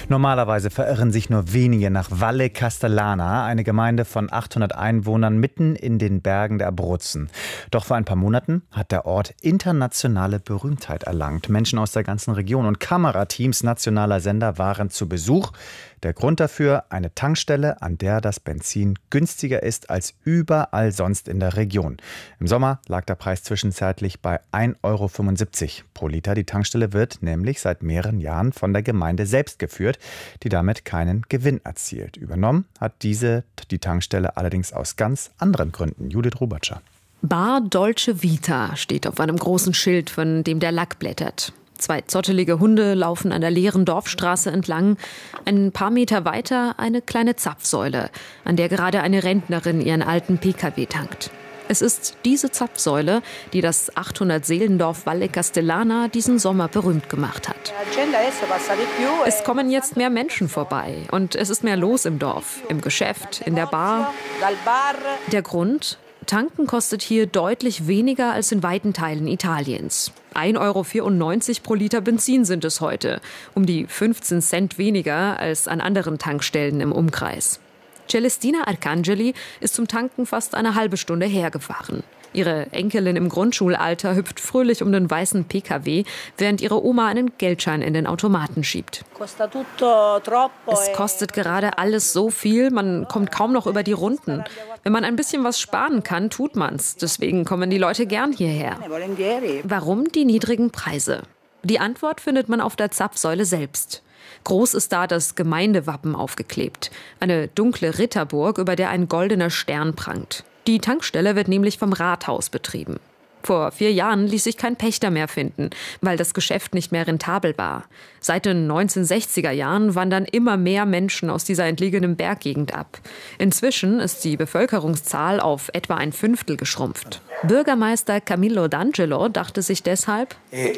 Normalerweise verirren sich nur wenige nach Valle Castellana, eine Gemeinde von 800 Einwohnern mitten in den Bergen der Abruzzen. Doch vor ein paar Monaten hat der Ort internationale Berühmtheit erlangt. Menschen aus der ganzen Region und Kamerateams nationaler Sender waren zu Besuch. Der Grund dafür: eine Tankstelle, an der das Benzin günstiger ist als überall sonst in der Region. Im Sommer lag der Preis zwischenzeitlich bei 1,75 € pro Liter. Die Tankstelle wird nämlich seit mehreren Jahren von der Gemeinde selbst geführt, die damit keinen Gewinn erzielt. Übernommen hat die Tankstelle allerdings aus ganz anderen Gründen. Judith Rubatscher. Bar Dolce Vita steht auf einem großen Schild, von dem der Lack blättert. 2 zottelige Hunde laufen an der leeren Dorfstraße entlang. Ein paar Meter weiter eine kleine Zapfsäule, an der gerade eine Rentnerin ihren alten PKW tankt. Es ist diese Zapfsäule, die das 800-Seelendorf Valle Castellana diesen Sommer berühmt gemacht hat. Es kommen jetzt mehr Menschen vorbei und es ist mehr los im Dorf, im Geschäft, in der Bar. Der Grund? Tanken kostet hier deutlich weniger als in weiten Teilen Italiens. 1,94 € pro Liter Benzin sind es heute, um die 15 Cent weniger als an anderen Tankstellen im Umkreis. Celestina Arcangeli ist zum Tanken fast eine halbe Stunde hergefahren. Ihre Enkelin im Grundschulalter hüpft fröhlich um den weißen PKW, während ihre Oma einen Geldschein in den Automaten schiebt. Es kostet gerade alles so viel, man kommt kaum noch über die Runden. Wenn man ein bisschen was sparen kann, tut man's. Deswegen kommen die Leute gern hierher. Warum die niedrigen Preise? Die Antwort findet man auf der Zapfsäule selbst. Groß ist da das Gemeindewappen aufgeklebt. Eine dunkle Ritterburg, über der ein goldener Stern prangt. Die Tankstelle wird nämlich vom Rathaus betrieben. Vor 4 Jahren ließ sich kein Pächter mehr finden, weil das Geschäft nicht mehr rentabel war. Seit den 1960er Jahren wandern immer mehr Menschen aus dieser entlegenen Berggegend ab. Inzwischen ist die Bevölkerungszahl auf etwa ein Fünftel geschrumpft. Bürgermeister Camillo D'Angelo dachte sich deshalb: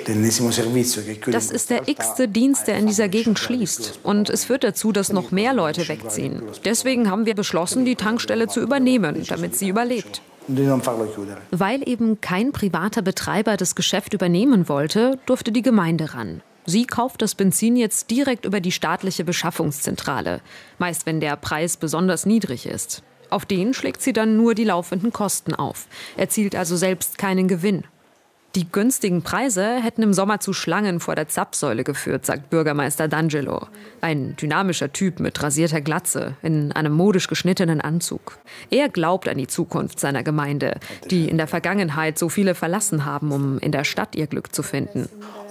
Das ist der x-te Dienst, der in dieser Gegend schließt. Und es führt dazu, dass noch mehr Leute wegziehen. Deswegen haben wir beschlossen, die Tankstelle zu übernehmen, damit sie überlebt. Weil eben kein privater Betreiber das Geschäft übernehmen wollte, durfte die Gemeinde ran. Sie kauft das Benzin jetzt direkt über die staatliche Beschaffungszentrale, meist wenn der Preis besonders niedrig ist. Auf den schlägt sie dann nur die laufenden Kosten auf, erzielt also selbst keinen Gewinn. Die günstigen Preise hätten im Sommer zu Schlangen vor der Zapfsäule geführt, sagt Bürgermeister D'Angelo. Ein dynamischer Typ mit rasierter Glatze, in einem modisch geschnittenen Anzug. Er glaubt an die Zukunft seiner Gemeinde, die in der Vergangenheit so viele verlassen haben, um in der Stadt ihr Glück zu finden.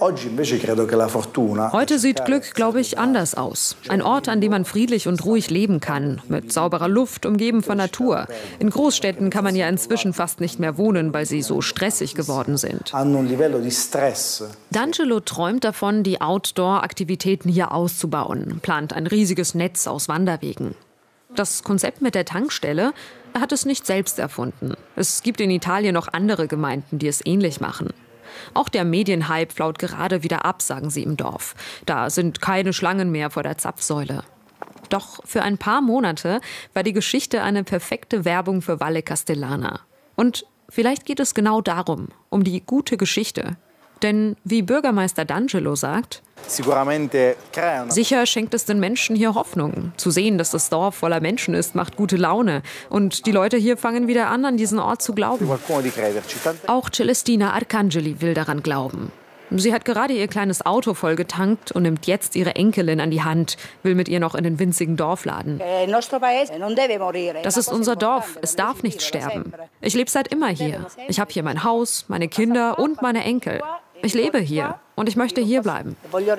Heute sieht Glück, glaube ich, anders aus. Ein Ort, an dem man friedlich und ruhig leben kann, mit sauberer Luft, umgeben von Natur. In Großstädten kann man ja inzwischen fast nicht mehr wohnen, weil sie so stressig geworden sind. D'Angelo träumt davon, die Outdoor-Aktivitäten hier auszubauen, plant ein riesiges Netz aus Wanderwegen. Das Konzept mit der Tankstelle hat es nicht selbst erfunden. Es gibt in Italien noch andere Gemeinden, die es ähnlich machen. Auch der Medienhype flaut gerade wieder ab, sagen sie im Dorf. Da sind keine Schlangen mehr vor der Zapfsäule. Doch für ein paar Monate war die Geschichte eine perfekte Werbung für Valle Castellana. Und vielleicht geht es genau darum, um die gute Geschichte. Denn wie Bürgermeister D'Angelo sagt: Sicher schenkt es den Menschen hier Hoffnung. Zu sehen, dass das Dorf voller Menschen ist, macht gute Laune. Und die Leute hier fangen wieder an diesen Ort zu glauben. Auch Celestina Arcangeli will daran glauben. Sie hat gerade ihr kleines Auto voll getankt und nimmt jetzt ihre Enkelin an die Hand, will mit ihr noch in den winzigen Dorfladen. Das ist unser Dorf, es darf nicht sterben. Ich lebe seit immer hier. Ich habe hier mein Haus, meine Kinder und meine Enkel. Ich lebe hier und ich möchte hier bleiben.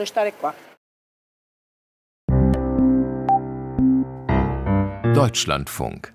Deutschlandfunk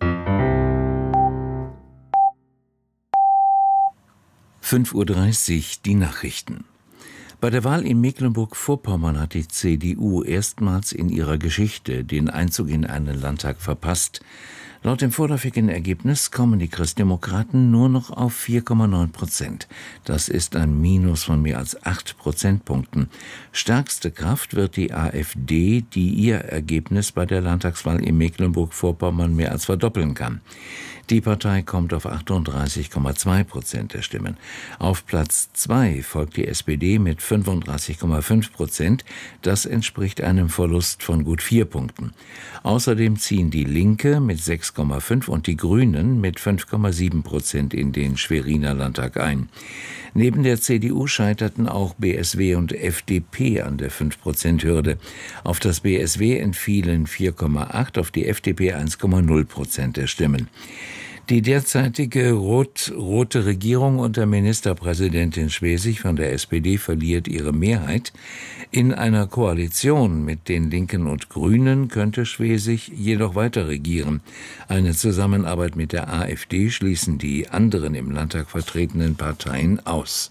5:30 Uhr die Nachrichten. Bei der Wahl in Mecklenburg-Vorpommern hat die CDU erstmals in ihrer Geschichte den Einzug in einen Landtag verpasst. Laut dem vorläufigen Ergebnis kommen die Christdemokraten nur noch auf 4,9%. Das ist ein Minus von mehr als 8 Prozentpunkten. Stärkste Kraft wird die AfD, die ihr Ergebnis bei der Landtagswahl in Mecklenburg-Vorpommern mehr als verdoppeln kann. Die Partei kommt auf 38,2% der Stimmen. Auf Platz 2 folgt die SPD mit 35,5%. Das entspricht einem Verlust von gut 4 Punkten. Außerdem ziehen die Linke mit 6,5 und die Grünen mit 5,7% in den Schweriner Landtag ein. Neben der CDU scheiterten auch BSW und FDP an der 5%-Hürde. Auf das BSW entfielen 4,8, auf die FDP 1,0% der Stimmen. Die derzeitige rot-rote Regierung unter Ministerpräsidentin Schwesig von der SPD verliert ihre Mehrheit. In einer Koalition mit den Linken und Grünen könnte Schwesig jedoch weiter regieren. Eine Zusammenarbeit mit der AfD schließen die anderen im Landtag vertretenen Parteien aus.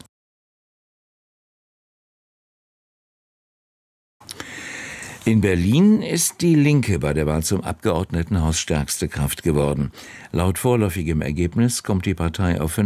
In Berlin ist die Linke bei der Wahl zum Abgeordnetenhaus stärkste Kraft geworden. Laut vorläufigem Ergebnis kommt die Partei auf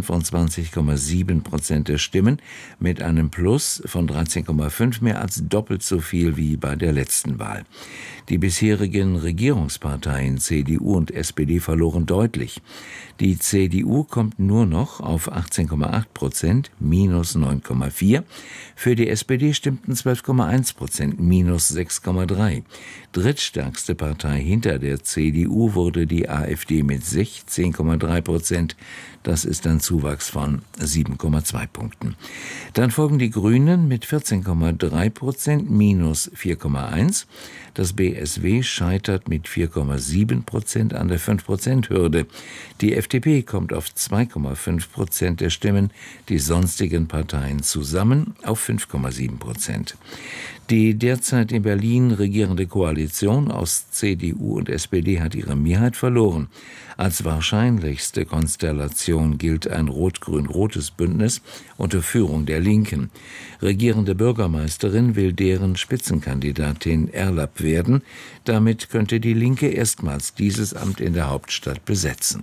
25,7% der Stimmen mit einem Plus von 13,5, mehr als doppelt so viel wie bei der letzten Wahl. Die bisherigen Regierungsparteien CDU und SPD verloren deutlich. Die CDU kommt nur noch auf 18,8%, minus 9,4. Für die SPD stimmten 12,1%, minus 6,3. Drittstärkste Partei hinter der CDU wurde die AfD mit 16,3%. Das ist ein Zuwachs von 7,2 Punkten. Dann folgen die Grünen mit 14,3%, minus 4,1. Das BSW scheitert mit 4,7% an der 5%-Hürde. Die FDP kommt auf 2,5% der Stimmen, die sonstigen Parteien zusammen auf 5,7%. Die derzeit in Berlin regierende Koalition aus CDU und SPD hat ihre Mehrheit verloren. Als wahrscheinlichste Konstellation gilt ein rot-grün-rotes Bündnis unter Führung der Linken. Regierende Bürgermeisterin will deren Spitzenkandidatin Erlapp werden. Damit könnte die Linke erstmals dieses Amt in der Hauptstadt besetzen.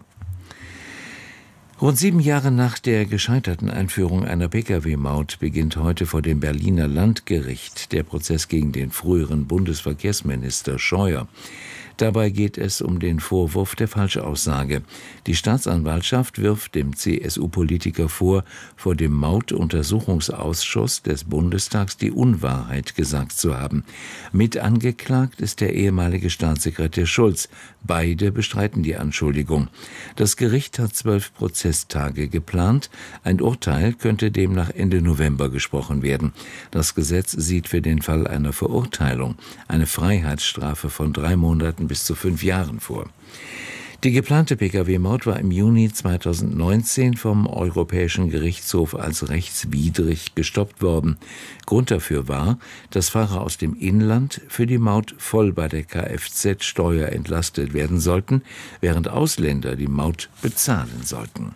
Rund 7 Jahre nach der gescheiterten Einführung einer Pkw-Maut beginnt heute vor dem Berliner Landgericht der Prozess gegen den früheren Bundesverkehrsminister Scheuer. Dabei geht es um den Vorwurf der Falschaussage. Die Staatsanwaltschaft wirft dem CSU-Politiker vor dem Mautuntersuchungsausschuss des Bundestags die Unwahrheit gesagt zu haben. Mit angeklagt ist der ehemalige Staatssekretär Schulz. Beide bestreiten die Anschuldigung. Das Gericht hat 12 Prozesstage geplant. Ein Urteil könnte demnach Ende November gesprochen werden. Das Gesetz sieht für den Fall einer Verurteilung eine Freiheitsstrafe von 3 Monaten bis zu 5 Jahren vor. Die geplante Pkw-Maut war im Juni 2019 vom Europäischen Gerichtshof als rechtswidrig gestoppt worden. Grund dafür war, dass Fahrer aus dem Inland für die Maut voll bei der Kfz-Steuer entlastet werden sollten, während Ausländer die Maut bezahlen sollten.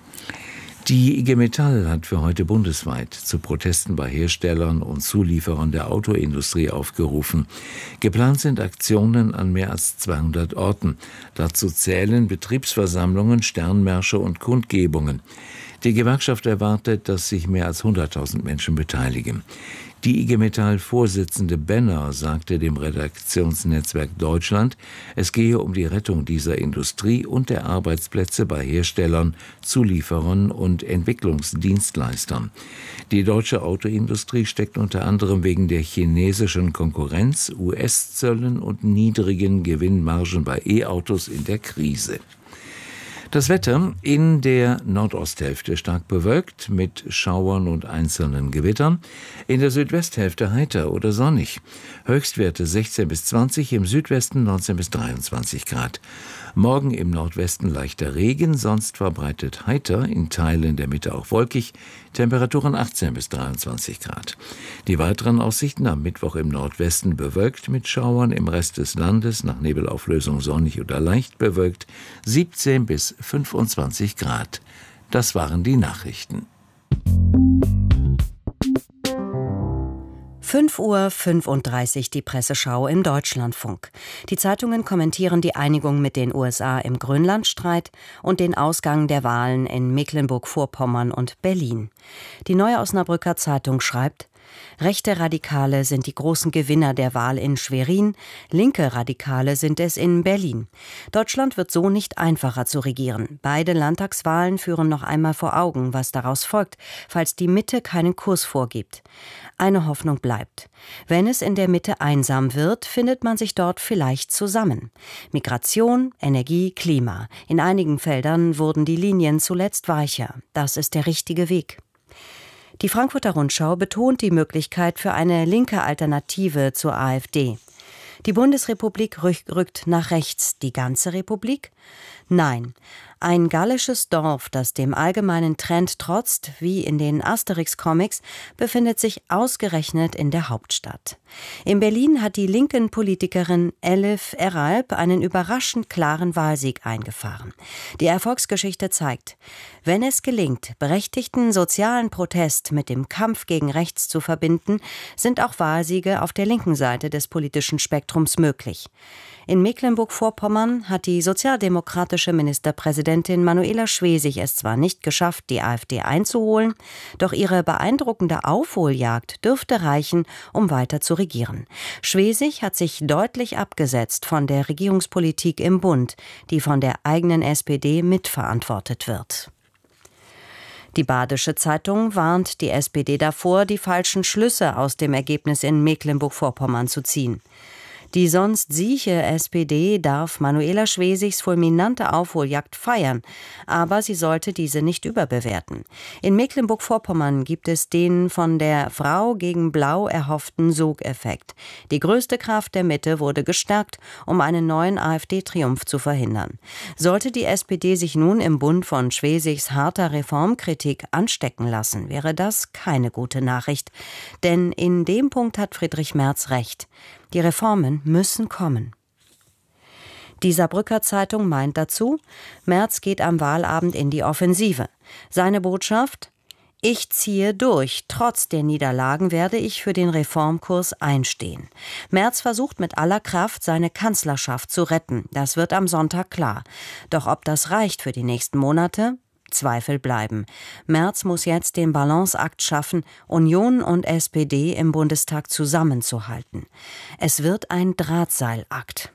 Die IG Metall hat für heute bundesweit zu Protesten bei Herstellern und Zulieferern der Autoindustrie aufgerufen. Geplant sind Aktionen an mehr als 200 Orten. Dazu zählen Betriebsversammlungen, Sternmärsche und Kundgebungen. Die Gewerkschaft erwartet, dass sich mehr als 100.000 Menschen beteiligen. Die IG Metall-Vorsitzende Benner sagte dem Redaktionsnetzwerk Deutschland, es gehe um die Rettung dieser Industrie und der Arbeitsplätze bei Herstellern, Zulieferern und Entwicklungsdienstleistern. Die deutsche Autoindustrie steckt unter anderem wegen der chinesischen Konkurrenz, US-Zöllen und niedrigen Gewinnmargen bei E-Autos in der Krise. Das Wetter in der Nordosthälfte stark bewölkt mit Schauern und einzelnen Gewittern. In der Südwesthälfte heiter oder sonnig. Höchstwerte 16 bis 20, im Südwesten 19 bis 23 Grad. Morgen im Nordwesten leichter Regen, sonst verbreitet heiter, in Teilen der Mitte auch wolkig, Temperaturen 18 bis 23 Grad. Die weiteren Aussichten am Mittwoch im Nordwesten bewölkt mit Schauern, im Rest des Landes nach Nebelauflösung sonnig oder leicht bewölkt, 17 bis 25 Grad. Das waren die Nachrichten. 5:35 Uhr die Presseschau im Deutschlandfunk. Die Zeitungen kommentieren die Einigung mit den USA im Grönlandstreit und den Ausgang der Wahlen in Mecklenburg-Vorpommern und Berlin. Die Neue Osnabrücker Zeitung schreibt: Rechte Radikale sind die großen Gewinner der Wahl in Schwerin, linke Radikale sind es in Berlin. Deutschland wird so nicht einfacher zu regieren. Beide Landtagswahlen führen noch einmal vor Augen, was daraus folgt, falls die Mitte keinen Kurs vorgibt. Eine Hoffnung bleibt. Wenn es in der Mitte einsam wird, findet man sich dort vielleicht zusammen. Migration, Energie, Klima. In einigen Feldern wurden die Linien zuletzt weicher. Das ist der richtige Weg. Die Frankfurter Rundschau betont die Möglichkeit für eine linke Alternative zur AfD. Die Bundesrepublik rückt nach rechts. Die ganze Republik? Nein. Ein gallisches Dorf, das dem allgemeinen Trend trotzt, wie in den Asterix-Comics, befindet sich ausgerechnet in der Hauptstadt. In Berlin hat die linken Politikerin Elif Eralp einen überraschend klaren Wahlsieg eingefahren. Die Erfolgsgeschichte zeigt, wenn es gelingt, berechtigten sozialen Protest mit dem Kampf gegen rechts zu verbinden, sind auch Wahlsiege auf der linken Seite des politischen Spektrums möglich. In Mecklenburg-Vorpommern hat die sozialdemokratische Ministerpräsidentin Manuela Schwesig es zwar nicht geschafft, die AfD einzuholen, doch ihre beeindruckende Aufholjagd dürfte reichen, um weiter zu regieren. Schwesig hat sich deutlich abgesetzt von der Regierungspolitik im Bund, die von der eigenen SPD mitverantwortet wird. Die Badische Zeitung warnt die SPD davor, die falschen Schlüsse aus dem Ergebnis in Mecklenburg-Vorpommern zu ziehen. Die sonst sieche SPD darf Manuela Schwesigs fulminante Aufholjagd feiern, aber sie sollte diese nicht überbewerten. In Mecklenburg-Vorpommern gibt es den von der Frau gegen Blau erhofften Sogeffekt. Die größte Kraft der Mitte wurde gestärkt, um einen neuen AfD-Triumph zu verhindern. Sollte die SPD sich nun im Bund von Schwesigs harter Reformkritik anstecken lassen, wäre das keine gute Nachricht. Denn in dem Punkt hat Friedrich Merz recht. Die Reformen müssen kommen. Die Saarbrücker Zeitung meint dazu, Merz geht am Wahlabend in die Offensive. Seine Botschaft: Ich ziehe durch. Trotz der Niederlagen werde ich für den Reformkurs einstehen. Merz versucht mit aller Kraft, seine Kanzlerschaft zu retten. Das wird am Sonntag klar. Doch ob das reicht für die nächsten Monate? Zweifel bleiben. Merz muss jetzt den Balanceakt schaffen, Union und SPD im Bundestag zusammenzuhalten. Es wird ein Drahtseilakt.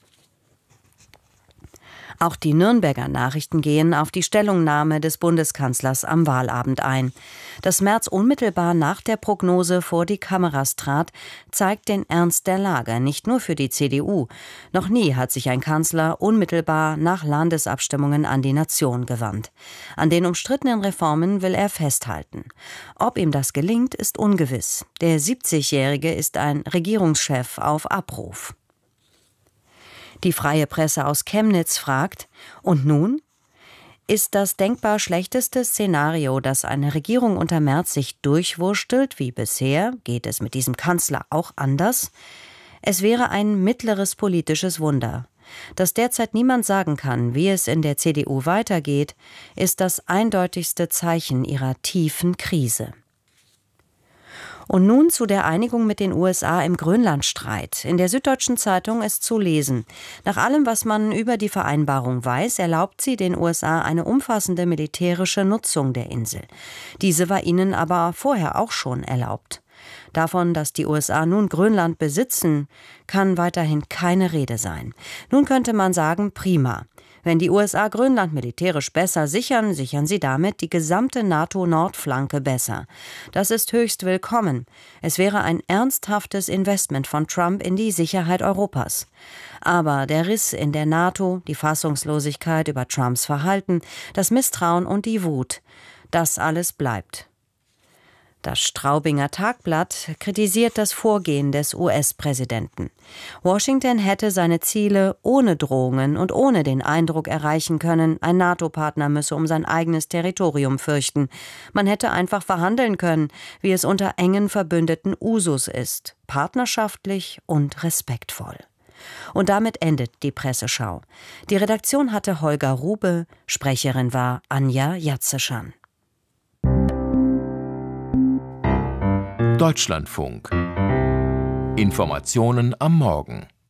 Auch die Nürnberger Nachrichten gehen auf die Stellungnahme des Bundeskanzlers am Wahlabend ein. Dass Merz unmittelbar nach der Prognose vor die Kameras trat, zeigt den Ernst der Lage, nicht nur für die CDU. Noch nie hat sich ein Kanzler unmittelbar nach Landesabstimmungen an die Nation gewandt. An den umstrittenen Reformen will er festhalten. Ob ihm das gelingt, ist ungewiss. Der 70-Jährige ist ein Regierungschef auf Abruf. Die Freie Presse aus Chemnitz fragt: Und nun? Ist das denkbar schlechteste Szenario, dass eine Regierung unter Merz sich durchwurstelt wie bisher? Geht es mit diesem Kanzler auch anders? Es wäre ein mittleres politisches Wunder. Dass derzeit niemand sagen kann, wie es in der CDU weitergeht, ist das eindeutigste Zeichen ihrer tiefen Krise. Und nun zu der Einigung mit den USA im Grönlandstreit. In der Süddeutschen Zeitung ist zu lesen: Nach allem, was man über die Vereinbarung weiß, erlaubt sie den USA eine umfassende militärische Nutzung der Insel. Diese war ihnen aber vorher auch schon erlaubt. Davon, dass die USA nun Grönland besitzen, kann weiterhin keine Rede sein. Nun könnte man sagen, prima. Wenn die USA Grönland militärisch besser sichern, sichern sie damit die gesamte NATO-Nordflanke besser. Das ist höchst willkommen. Es wäre ein ernsthaftes Investment von Trump in die Sicherheit Europas. Aber der Riss in der NATO, die Fassungslosigkeit über Trumps Verhalten, das Misstrauen und die Wut, das alles bleibt. Das Straubinger Tagblatt kritisiert das Vorgehen des US-Präsidenten. Washington hätte seine Ziele ohne Drohungen und ohne den Eindruck erreichen können, ein NATO-Partner müsse um sein eigenes Territorium fürchten. Man hätte einfach verhandeln können, wie es unter engen Verbündeten Usus ist, partnerschaftlich und respektvoll. Und damit endet die Presseschau. Die Redaktion hatte Holger Rube, Sprecherin war Anja Jatzeschan. Deutschlandfunk. Informationen am Morgen.